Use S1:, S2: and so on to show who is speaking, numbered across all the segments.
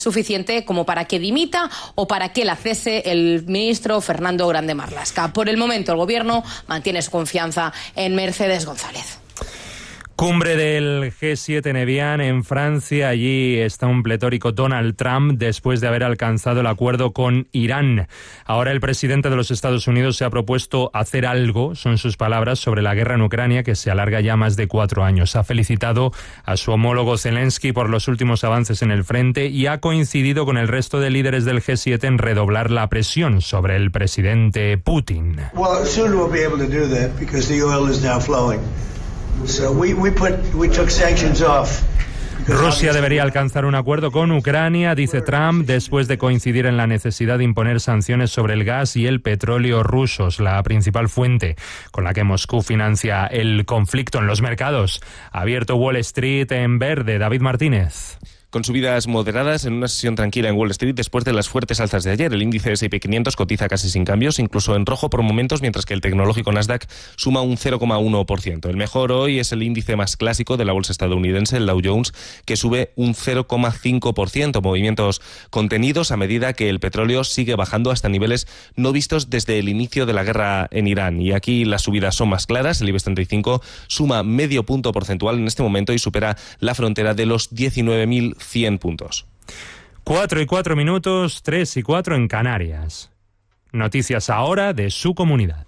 S1: suficiente como para que dimita o para que la cese el ministro Fernando Grande Marlaska. Por el momento, el gobierno mantiene su confianza en Mercedes González.
S2: Cumbre del G7 en Evian, en Francia. Allí está un pletórico Donald Trump después de haber alcanzado el acuerdo con Irán. Ahora el presidente de los Estados Unidos se ha propuesto hacer algo, son sus palabras, sobre la guerra en Ucrania, que se alarga ya más de 4 años. Ha felicitado a su homólogo Zelensky por los últimos avances en el frente y ha coincidido con el resto de líderes del G7 en redoblar la presión sobre el presidente Putin.
S3: Well, soon we'll be able to do that because the oil is now flowing. So we took sanctions off.
S2: Rusia debería alcanzar un acuerdo con Ucrania, dice Trump, después de coincidir en la necesidad de imponer sanciones sobre el gas y el petróleo rusos, la principal fuente con la que Moscú financia el conflicto en los mercados. Ha abierto Wall Street en verde. David Martínez.
S4: Con subidas moderadas en una sesión tranquila en Wall Street después de las fuertes alzas de ayer. El índice S&P 500 cotiza casi sin cambios, incluso en rojo por momentos, mientras que el tecnológico Nasdaq suma un 0,1%. El mejor hoy es el índice más clásico de la bolsa estadounidense, el Dow Jones, que sube un 0,5%. Movimientos contenidos a medida que el petróleo sigue bajando hasta niveles no vistos desde el inicio de la guerra en Irán. Y aquí las subidas son más claras. El IBEX 35 suma medio punto porcentual en este momento y supera la frontera de los 19.100 puntos.
S2: 4 y 4 minutos, 3 y 4 en Canarias. Noticias ahora de su comunidad.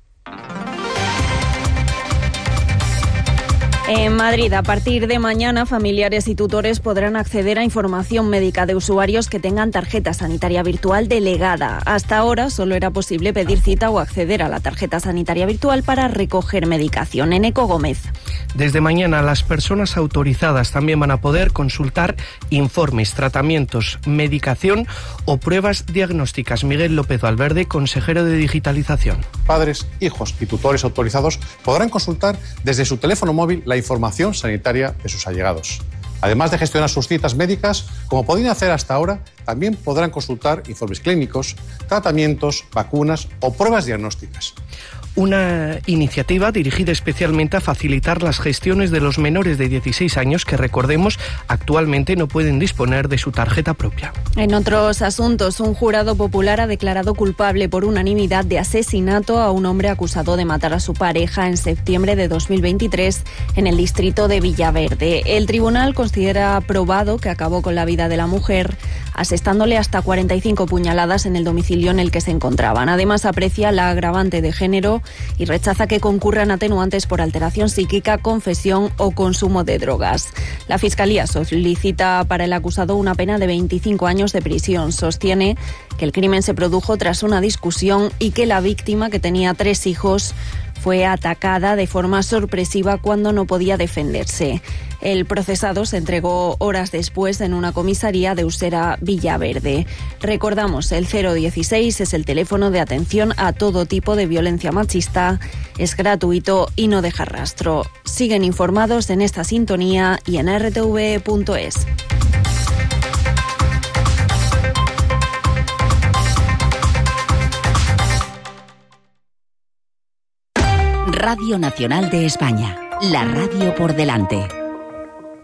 S5: En Madrid, a partir de mañana, familiares y tutores podrán acceder a información médica de usuarios que tengan tarjeta sanitaria virtual delegada. Hasta ahora solo era posible pedir cita o acceder a la tarjeta sanitaria virtual para recoger medicación. Eneco Gómez.
S6: Desde mañana, las personas autorizadas también van a poder consultar informes, tratamientos, medicación o pruebas diagnósticas. Miguel López Valverde, consejero de Digitalización.
S7: Padres, hijos y tutores autorizados podrán consultar desde su teléfono móvil la información sanitaria de sus allegados. Además de gestionar sus citas médicas, como podían hacer hasta ahora, también podrán consultar informes clínicos, tratamientos, vacunas o pruebas diagnósticas.
S6: Una iniciativa dirigida especialmente a facilitar las gestiones de los menores de 16 años que, recordemos, actualmente no pueden disponer de su tarjeta propia.
S5: En otros asuntos, un jurado popular ha declarado culpable por unanimidad de asesinato a un hombre acusado de matar a su pareja en septiembre de 2023 en el distrito de Villaverde. El tribunal considera probado que acabó con la vida de la mujer, asestándole hasta 45 puñaladas en el domicilio en el que se encontraban. Además, aprecia la agravante de género y rechaza que concurran atenuantes por alteración psíquica, confesión o consumo de drogas. La Fiscalía solicita para el acusado una pena de 25 años de prisión. Sostiene que el crimen se produjo tras una discusión y que la víctima, que tenía 3 hijos, fue atacada de forma sorpresiva cuando no podía defenderse. El procesado se entregó horas después en una comisaría de Usera, Villaverde. Recordamos, el 016 es el teléfono de atención a todo tipo de violencia machista. Es gratuito y no deja rastro. Siguen informados en esta sintonía y en rtv.es.
S8: Radio Nacional de España, la radio por delante.